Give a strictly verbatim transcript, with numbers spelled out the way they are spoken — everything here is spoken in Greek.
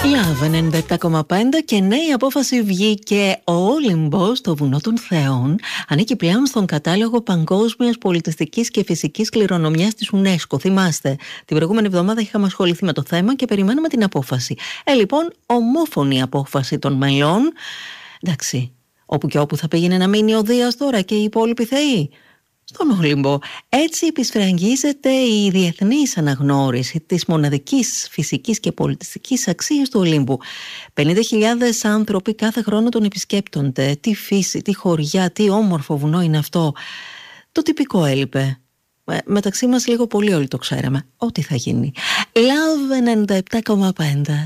Love ενενήντα επτά κόμμα πέντε και νέα απόφαση βγήκε. Ο Όλυμπος, το βουνό των Θεών, ανήκει πλέον στον κατάλογο παγκόσμιας πολιτιστικής και φυσικής κληρονομιάς της UNESCO. Θυμάστε, την προηγούμενη εβδομάδα είχαμε ασχοληθεί με το θέμα και περιμέναμε την απόφαση. Ε, λοιπόν, ομόφωνη απόφαση των μελών. Εντάξει, όπου και όπου θα πήγαινε να μείνει ο Δίας τώρα και οι υπόλοιποι θεοί? Στον Όλυμπο. Έτσι επισφραγγίζεται η διεθνής αναγνώριση της μοναδικής φυσικής και πολιτιστικής αξίας του Ολύμπου. πενήντα χιλιάδες άνθρωποι κάθε χρόνο τον επισκέπτονται. Τι φύση, τι χωριά, τι όμορφο βουνό είναι αυτό. Το τυπικό έλειπε. Ε, μεταξύ μας λίγο πολύ όλοι το ξέραμε. Ό,τι θα γίνει. Love ενενήντα επτά κόμμα πέντε.